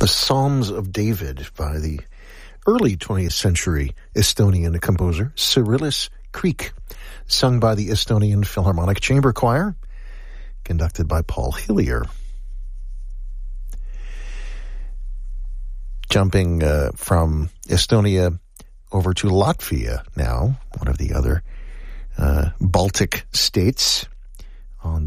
The Psalms of David by the early 20th century Estonian composer Cyrillis Kriik, sung by the Estonian Philharmonic Chamber Choir, conducted by Paul Hillier. Jumping from Estonia over to Latvia now, one of the other Baltic states.